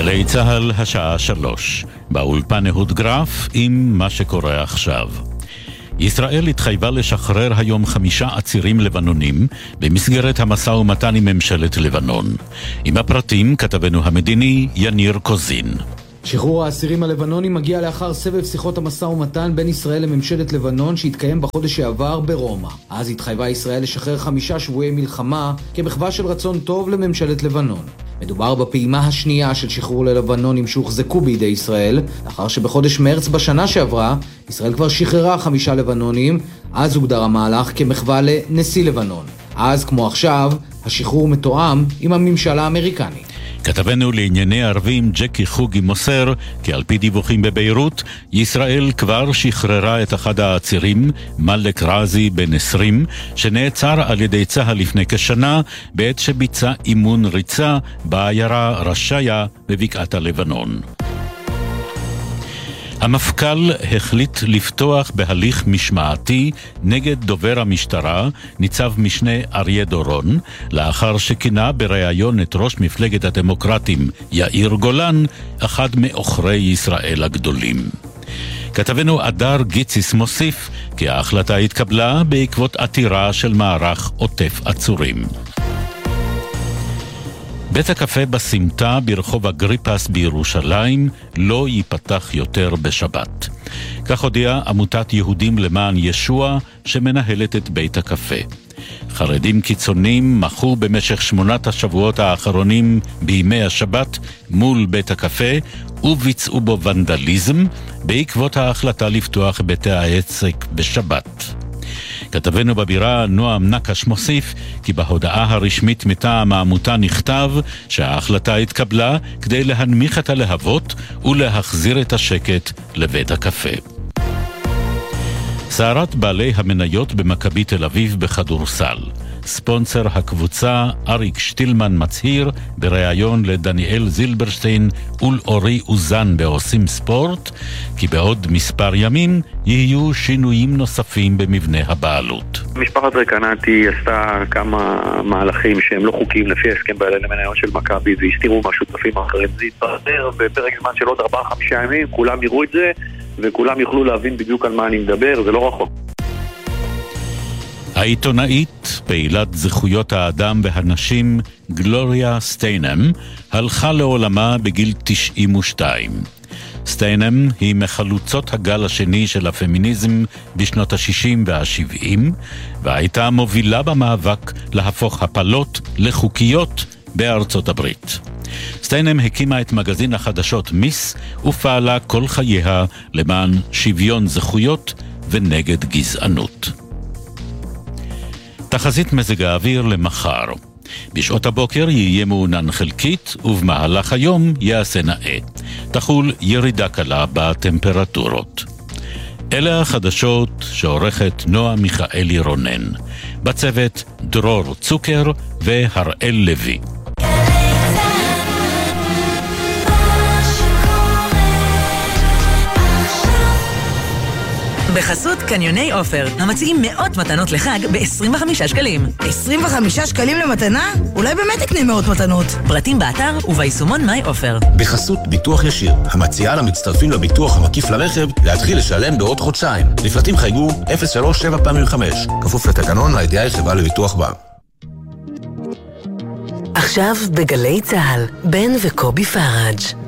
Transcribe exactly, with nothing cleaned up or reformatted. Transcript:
גלי צהל השעה שלוש, באולפן אהוד גרף עם מה שקורה עכשיו. ישראל התחייבה לשחרר היום חמישה עצירים לבנונים במסגרת המשא ומתן עם ממשלת לבנון. עם הפרטים כתבנו המדיני יניר קוזין. שחרור האסירים הלבנונים מגיע לאחר סבב שיחות המשא ומתן בין ישראל לממשלת לבנון שהתקיים בחודש שעבר ברומא. אז התחייבה ישראל לשחרר חמישה שבויי מלחמה כמחווה של רצון טוב לממשלת לבנון. מדובר בפעימה השנייה של שחרור ללבנונים שהוחזקו בידי ישראל, לאחר שבחודש מרץ בשנה שעברה ישראל כבר שחררה חמישה לבנונים. אז הוגדר המהלך כמחווה לנשיא לבנון. אז כמו עכשיו השחרור מתואם עם הממשל האמריקני. כתבנו לענייני ערבים ג'קי חוגי מוסר כי על פי דיווחים בביירות, ישראל כבר שחררה את אחד העצירים, מלק רזי בן עשרים, שנעצר על ידי צה"ל לפני כשנה בעת שביצע אימון ריצה בעיירה רשיה בבקעת הלבנון. המפכ"ל החליט לפתוח בהליך משמעתי נגד דובר המשטרה, ניצב משנה אריה דורון, לאחר שכינה בריאיון את ראש מפלגת הדמוקרטים יאיר גולן, אחד מאוכרי ישראל הגדולים. כתבנו אדר גיציס מוסיף כי ההחלטה התקבלה בעקבות עתירה של מערך עוטף עצורים. בית הקפה בסמטה ברחוב אגריפס בירושלים לא ייפתח יותר בשבת. כך הודיעה עמותת יהודים למען ישוע שמנהלת את בית הקפה. חרדים קיצוניים מחו במשך שמונת השבועות האחרונים בימי השבת מול בית הקפה וביצעו בו ונדליזם בעקבות ההחלטה לפתוח בית העסק בשבת. כתבנו בבירה נועם נקש מוסיף כי בהודעה הרשמית מטעם העמותה נכתב שההחלטה התקבלה כדי להנמיך את הלהבות ולהחזיר את השקט לבית הקפה. סערת בעלי המניות במכבי תל אביב בכדורסל. ספונסר הקבוצה אריק שטילמן מצהיר בריאיון לדניאל זילברשטיין ולאורי אוזן בעושים ספורט כי בעוד מספר ימים יהיו שינויים נוספים במבנה הבעלות. משפחת רקנטי עשתה כמה מהלכים שהם לא חוקיים לפי הסכם בעלי המניות של מכבי והסתירו מהשותפים האחרים. זה יתפרסם בפרק זמן של עוד ארבעה חמישה ימים, כולם יראו את זה וכולם יוכלו להבין בדיוק על מה אני מדבר, זה לא רחוק. העיתונאית, פעילת זכויות האדם והנשים, גלוריה סטיינם, הלכה לעולמה בגיל תשעים ושתיים. סטיינם היא מחלוצות הגל השני של הפמיניזם בשנות ה-שישים וה-שבעים, והייתה מובילה במאבק להפוך הפלות לחוקיות בארצות הברית. סטיינם הקימה את מגזין החדשות מיס ופעלה כל חייה למען שוויון זכויות ונגד גזענות. תחזית מזג האוויר למחר. בשעות הבוקר יהיה מעונן חלקית ובמהלך היום יעשה נאה. תחול ירידה קלה בטמפרטורות. אלה החדשות שעורכת נועה מיכאלי רונן. בצוות דרור צוקר והראל לוי. בחסות קניוני אופר, המציעים מאות מתנות לחג ב-עשרים וחמישה שקלים. עשרים וחמישה שקלים למתנה? אולי באמת תקנה מאות מתנות. פרטים באתר וביישומון מיי אופר. בחסות ביטוח ישיר, המציעה למצטרפים לביטוח המקיף לרכב להתחיל לשלם בעוד חודשיים. לפרטים חייגו אפס שלוש שבע פעמים חמש. כפוף לתקנון לידיעה חברה לביטוח בע"מ. עכשיו בגלי צהל, בן וקובי פראג'.